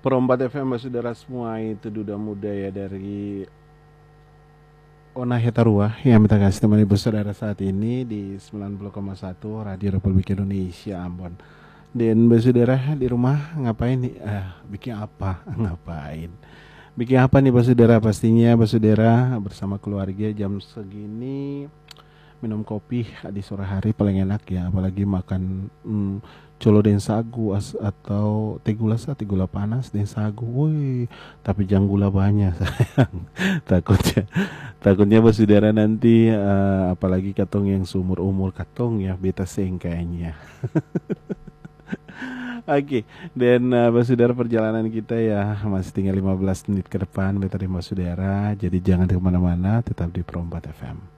Perombat FM saudara semua itu duda muda ya dari Ona Hetarua yang minta kasih teman ibu saudara saat ini di 90,1 Radio Republik Indonesia Ambon. Dan saudara di rumah ngapain nih? Bikin apa? Ngapain? Bikin apa nih saudara? Pastinya saudara bersama keluarga jam segini minum kopi di sore hari paling enak ya, apalagi makan colo den sagu atau teh gula panas den sagu. Woi, tapi jangan gula banyak sayang. takutnya takutnya saudara nanti apalagi katong yang seumur umur katong ya beta seng kayaknya. Oke, dan saudara perjalanan kita ya masih tinggal 15 menit ke depan beta terima saudara. Jadi jangan kemana-mana, tetap di Perombat FM.